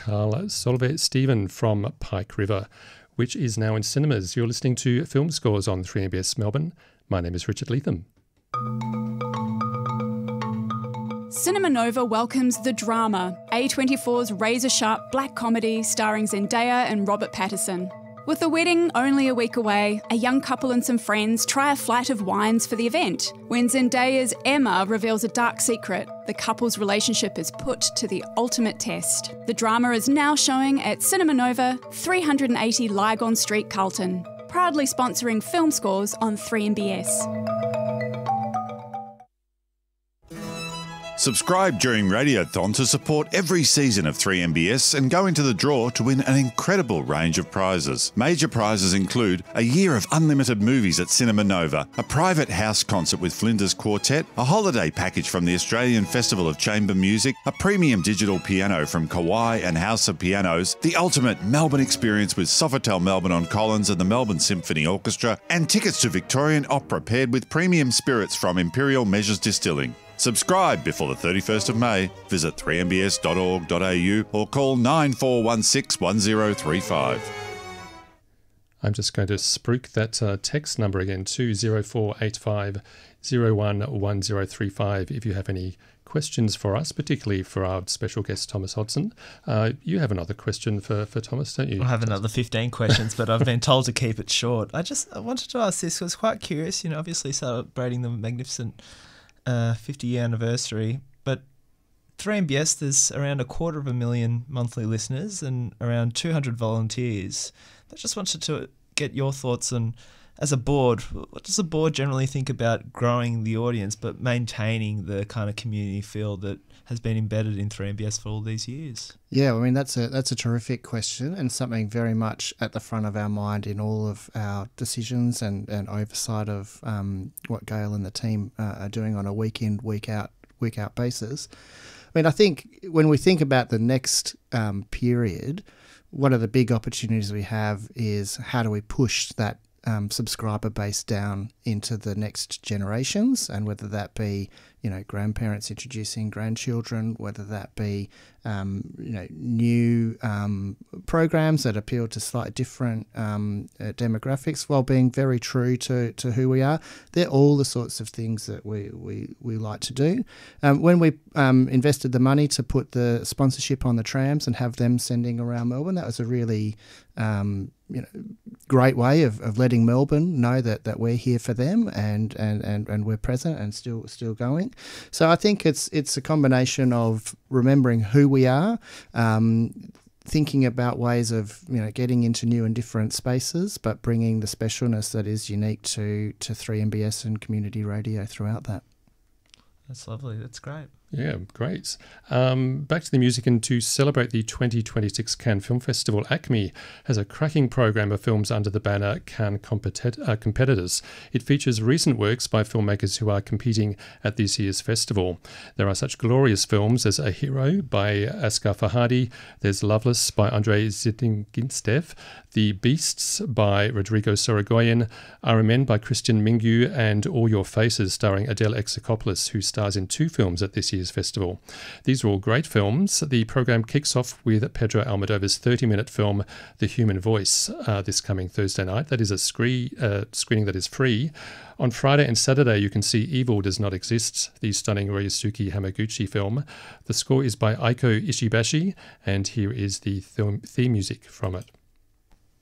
Carl Solveig Stephen from Pike River, which is now in cinemas. You're listening to Film Scores on 3MBS Melbourne. My name is Richard Leatham. Cinema Nova welcomes The Drama, A24's razor-sharp black comedy starring Zendaya and Robert Pattinson. With the wedding only a week away, a young couple and some friends try a flight of wines for the event. When Zendaya's Emma reveals a dark secret, the couple's relationship is put to the ultimate test. The Drama is now showing at Cinema Nova, 380 Lygon Street, Carlton. Proudly sponsoring Film Scores on 3MBS. Subscribe during Radiothon to support every season of 3MBS and go into the draw to win an incredible range of prizes. Major prizes include a year of unlimited movies at Cinema Nova, a private house concert with Flinders Quartet, a holiday package from the Australian Festival of Chamber Music, a premium digital piano from Kawai and House of Pianos, the ultimate Melbourne experience with Sofitel Melbourne on Collins and the Melbourne Symphony Orchestra, and tickets to Victorian Opera paired with premium spirits from Imperial Measures Distilling. Subscribe before the 31st of May. Visit 3mbs.org.au or call 9416 1035. I'm just going to spruik that text number again, 20485 011035, if you have any questions for us, particularly for our special guest, Thomas Hodson. You have another question for Thomas, don't you? I have another 15 questions, but I've been told to keep it short. I wanted to ask this. I was quite curious, obviously celebrating the magnificent 50-year anniversary, but 3MBS, there's around 250,000 monthly listeners and around 200 volunteers. I just wanted to get your thoughts on, as a board, what does the board generally think about growing the audience but maintaining the kind of community feel that has been embedded in 3MBS for all these years? Yeah, I mean, that's a terrific question and something very much at the front of our mind in all of our decisions and oversight of what Gail and the team are doing on a week in, week out basis. I mean, I think when we think about the next period, one of the big opportunities we have is how do we push that subscriber base down into the next generations, and whether that be grandparents introducing grandchildren, whether that be new programs that appeal to slightly different demographics while being very true to who we are. They're all the sorts of things that we like to do. When we invested the money to put the sponsorship on the trams and have them sending around Melbourne, that was a really great way of letting Melbourne know that we're here for them and we're present and still going. So I think it's a combination of remembering who we are, thinking about ways of getting into new and different spaces, but bringing the specialness that is unique to 3MBS and community radio throughout that. That's lovely. That's great. Yeah, great. Back to the music, and to celebrate the 2026 Cannes Film Festival, ACME has a cracking program of films under the banner Cannes Competitors. It features recent works by filmmakers who are competing at this year's festival. There are such glorious films as A Hero by Asghar Farhadi, there's Loveless by Andrei Zvyagintsev, The Beasts by Rodrigo Sorogoyen, RMN by Christian Mingyu, and All Your Faces starring Adele Exarchopoulos, who stars in 2 films at this year's festival. These are all great films. The program kicks off with Pedro Almodovar's 30-minute film The Human Voice this coming Thursday night. That is a screening that is free. On Friday and Saturday, you can see Evil Does Not Exist, the stunning Ryosuke Hamaguchi film. The score is by Aiko Ishibashi, and here is the theme music from it.